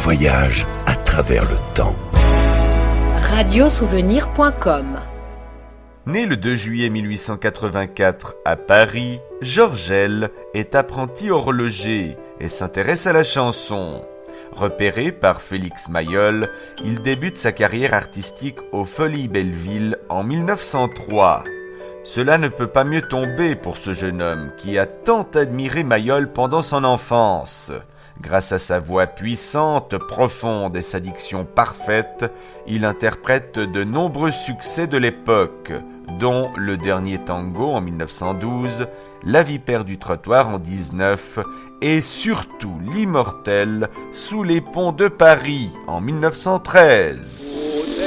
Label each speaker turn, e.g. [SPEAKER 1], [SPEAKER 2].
[SPEAKER 1] voyage à travers le temps.
[SPEAKER 2] Radiosouvenir.com.
[SPEAKER 3] Né le 2 juillet 1884 à Paris, Georges Ell est apprenti horloger et s'intéresse à la chanson. Repéré par Félix Mayol, il débute sa carrière artistique aux Folies Belleville en 1903. Cela ne peut pas mieux tomber pour ce jeune homme qui a tant admiré Mayol pendant son enfance. Grâce à sa voix puissante, profonde et sa diction parfaite, il interprète de nombreux succès de l'époque, dont Le Dernier Tango en 1912, La Vipère du Trottoir en 19 et surtout l'immortel Sous les ponts de Paris en 1913.